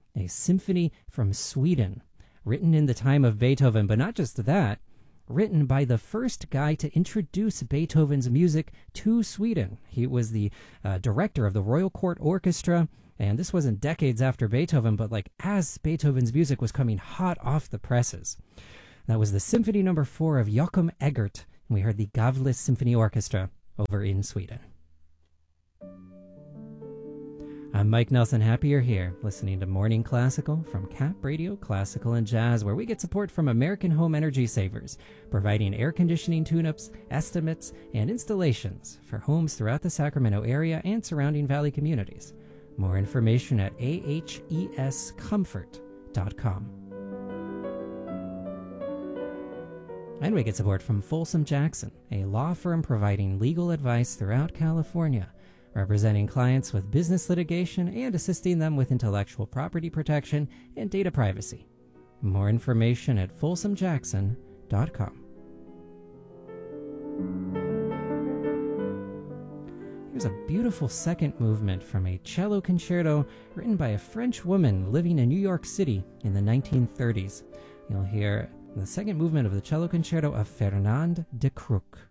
a symphony from Sweden, written in the time of Beethoven, but not just that, written by the first guy to introduce Beethoven's music to Sweden. He was the director of the Royal Court Orchestra, and this wasn't decades after Beethoven, but like as Beethoven's music was coming hot off the presses. That was the Symphony No. 4 of Joachim Eggert, and we heard the Gavle Symphony Orchestra over in Sweden. I'm Mike Nelson. Happy you're here, listening to Morning Classical from Cap Radio Classical and Jazz, where we get support from American Home Energy Savers, providing air conditioning tune-ups, estimates, and installations for homes throughout the Sacramento area and surrounding valley communities. More information at ahescomfort.com. And we get support from Folsom Jackson, a law firm providing legal advice throughout California, representing clients with business litigation and assisting them with intellectual property protection and data privacy. More information at folsomjackson.com. Here's a beautiful second movement from a cello concerto written by a French woman living in New York City in the 1930s. You'll hear the second movement of the cello concerto of Fernand de Crook.